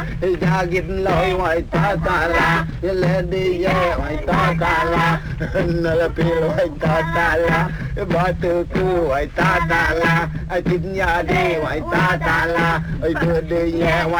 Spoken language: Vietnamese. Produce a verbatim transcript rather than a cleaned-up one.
Jagit loy wai ta ta la Lady ye wai ta ta la Nalapil wai ta ta la Batu ku wai ta ta la Tin ya đi wai ta ta la Budi ye wai